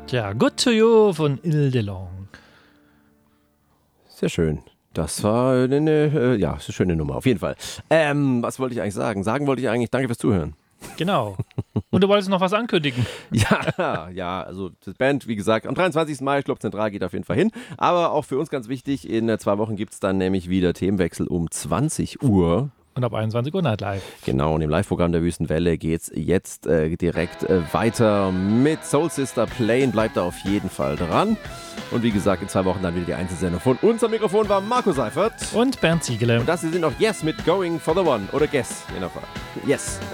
Tja, Good to You von Il DeLong. Sehr schön. Das war eine schöne Nummer, auf jeden Fall. Was wollte ich eigentlich sagen? Sagen wollte ich eigentlich, danke fürs Zuhören. Genau. Und du wolltest noch was ankündigen? Ja, also das Band, wie gesagt, am 23. Mai, ich glaube, Zentral geht auf jeden Fall hin. Aber auch für uns ganz wichtig, in 2 Wochen gibt es dann nämlich wieder Themenwechsel um 20 Uhr. Und ab 21 Uhr Nightlife. Genau, und im Live-Programm der Wüstenwelle geht es jetzt direkt weiter mit Soul Sister Plane. Bleibt da auf jeden Fall dran. Und wie gesagt, in 2 Wochen dann wieder die Einzelsendung von uns. Am Mikrofon war Marco Seifert. Und Bernd Ziegele. Und das hier sind noch Yes mit Going for the One. Oder Guess, je nachdem. Yes.